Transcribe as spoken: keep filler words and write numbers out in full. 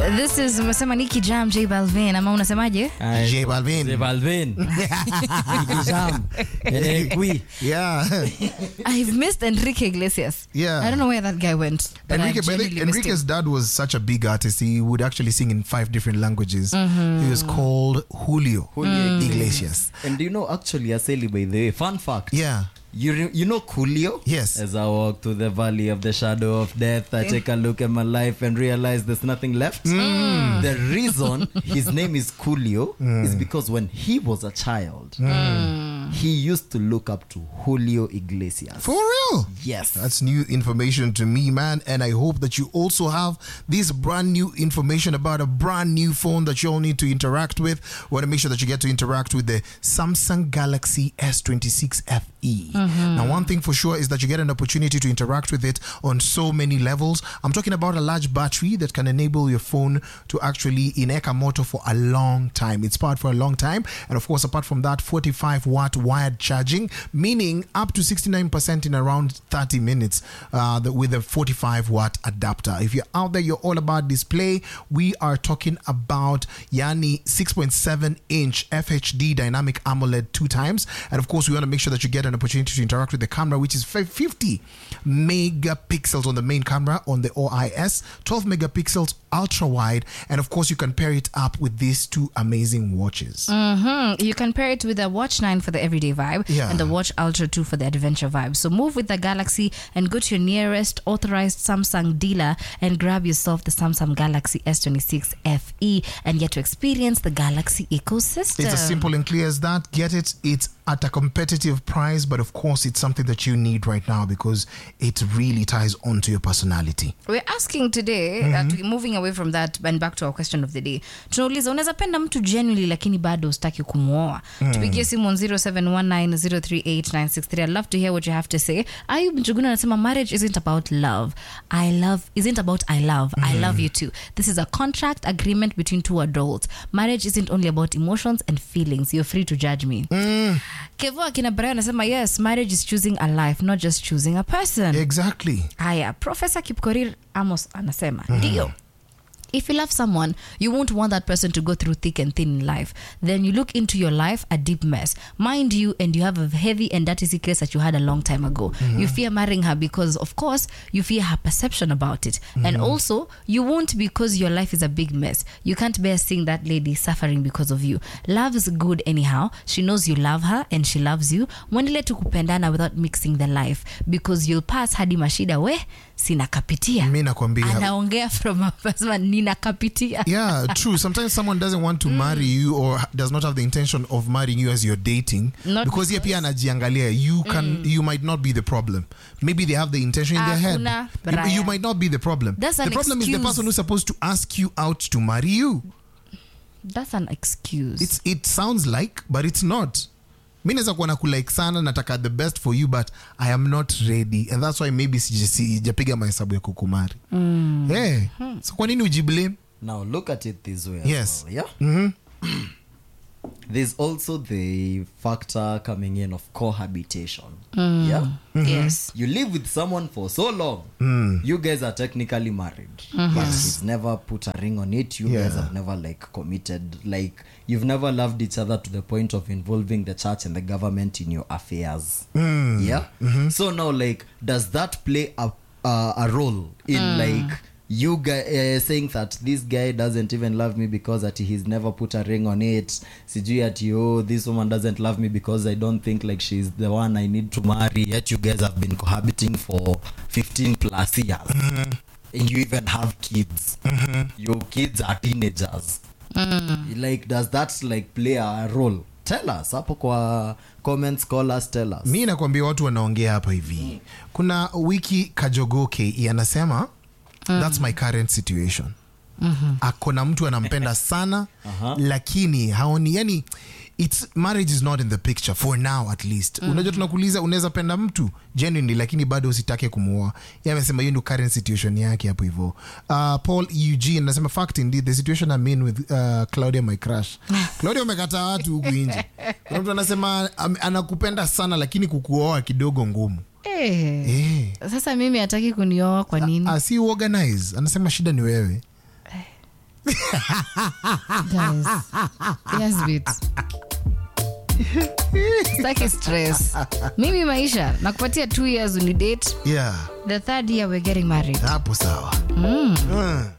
This is umesema Nicky Jam, J Balvin. Ama unasemaje? J Balvin. J Balvin. Nicky Jam. Enekwi. Yeah. I've missed Enrique Iglesias. Yeah. I don't know where that guy went. Enrique, by the, Enrique's dad was such a big artist. He would actually sing in five different languages. Mm-hmm. He was called Julio, Julio mm. Iglesias. And do you know, actually, Aseli, by the way, fun fact. Yeah. You re- you know Coolio? Yes. As I walk to the valley of the shadow of death, I take a look at my life and realize there's nothing left. Mm. The reason his name is Coolio mm. is because when he was a child, mm. he used to look up to Julio Iglesias. For real? Yes. That's new information to me, man. And I hope that you also have this brand new information about a brand new phone that you all need to interact with. We want to make sure that you get to interact with the Samsung Galaxy S twenty-six F E. Mm-hmm. Now, one thing for sure is that you get an opportunity to interact with it on so many levels. I'm talking about a large battery that can enable your phone to actually ineka moto for a long time. It's powered for a long time. And of course, apart from that, forty-five watt wired charging, meaning up to sixty-nine percent in around thirty minutes uh, the, with a forty-five watt adapter. If you're out there, you're all about display. We are talking about Yani six point seven inch F H D dynamic AMOLED two times. And of course, we want to make sure that you get an opportunity to interact with the camera, which is fifty megapixels on the main camera on the O I S, twelve megapixels ultra wide, and of course you can pair it up with these two amazing watches. Mm-hmm. You can pair it with the Watch nine for the everyday vibe yeah. and the Watch Ultra two for the adventure vibe. So move with the Galaxy and go to your nearest authorized Samsung dealer and grab yourself the Samsung Galaxy S twenty-six F E and get to experience the Galaxy ecosystem. It's as simple and clear as that. Get it. It's at a competitive price, but of course it's something that you need right now because it really ties onto your personality. We're asking today, mm-hmm. uh, moving away from that and back to our question of the day. Tunauliza, unaweza penda mtu genuinely lakini bado ustaki kumuoa? Mm. Tupigie simu on zero seven one nine zero three eight nine six three. I'd love to hear what you have to say. Ayub Njuguna anasema marriage isn't about love. I love isn't about I love. Mm. I love you too. This is a contract agreement between two adults. Marriage isn't only about emotions and feelings. You're free to judge me. Mm. Kevo akina Brian anasema yes, marriage is choosing a life, not just choosing a person. Exactly. Haya, Professor Kipkorir Amos anasema ndio. Mm-hmm. If you love someone, you won't want that person to go through thick and thin in life. Then you look into your life a deep mess. Mind you, and you have a heavy and dirty secrets that you had a long time ago. Mm-hmm. You fear marrying her because, of course, you fear her perception about it. Mm-hmm. And also, you won't because your life is a big mess. You can't bear seeing that lady suffering because of you. Love is good anyhow. She knows you love her and she loves you. Mwendele tu kupendana without mixing the life. Because you'll pass hadi mashida we sina kapitia. Mimi nakwambia. Anaongea from a person nina kapitia. Yeah, true. Sometimes someone doesn't want to mm. marry you or does not have the intention of marrying you as you're dating. Not because ye pia anajiangalia. You can mm. you might not be the problem. Maybe they have the intention in their head. You, you might not be the problem. That's the an problem excuse. is the person who's supposed to ask you out to marry you. That's an excuse. It's it sounds like, but it's not. Mimi naweza kuwa nakulike sana, nataka the best for you, but I am not ready, and that's why maybe sijapiga mahesabu ya kukumari. Mm. Hey, hmm. So kwa nini ujiblame? Now look at it this way. Yes. Well, yeah. Mm-hmm. There's also the factor coming in of cohabitation. Mm. Yeah. Mm-hmm. Yes. You live with someone for so long. Mm. You guys are technically married. Mm-hmm. But he's never put a ring on it. You yeah. guys have never like committed. Like you've never loved each other to the point of involving the church and the government in your affairs. Mm. Yeah. Mm-hmm. So now, like, does that play a uh, a role in mm. like you guys uh, saying that this guy doesn't even love me because that he's never put a ring on it? Sijui ati, oh, this woman doesn't love me because I don't think like she's the one I need to marry. Yet you guys have been cohabiting for fifteen plus years. Mm-hmm. And you even have kids. Mm-hmm. Your kids are teenagers. Mm. Like, does that like play a role? Tell us hapo kwa comments, call us, tell us. Mimi nakwambia watu wanaongea hapa hivi. Kuna wiki Kajogoke anasema mm. that's my current situation. Mm-hmm. Akona mtu anampenda sana uh-huh. lakini haoni, yani it's marriage is not in the picture for now at least. Mm-hmm. Unajua tunakuuliza unaweza penda mtu genuinely lakini bado usitake kumuoa. Yeye amesema hiyo ndio current situation yake hapo hivyo. Uh, Paul Eugene anasema fact indeed the situation I'm in with uh, Claudia my crush. Claudia umekata watu huku nje. Kuna mtu anasema anakupenda sana lakini kukuoa kidogo ngumu. Eh. Eh. Sasa mimi hataki kunioa kwa nini? Ah, si organize. Anasema shida ni wewe. Guys. Yes, bit. Staki stress. Mimi maisha nakupatia two years uni date. Yeah. The third year we're getting married. Hapo sawa. Mm. Mm.